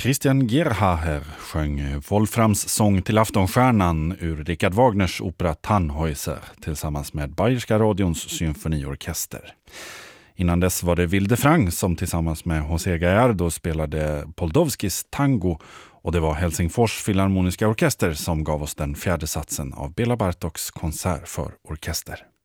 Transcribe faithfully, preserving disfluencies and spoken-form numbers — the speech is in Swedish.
Christian Gerhaher sjöng Wolframs sång till aftonstjärnan ur Richard Wagners opera Tannhäuser tillsammans med Bayerska radions symfoniorkester. Innan dess var det Wilde Frang som tillsammans med José Gallardo spelade Poldovskis tango, och det var Helsingfors Filharmoniska orkester som gav oss den fjärde satsen av Bela Bartoks konsert för orkester.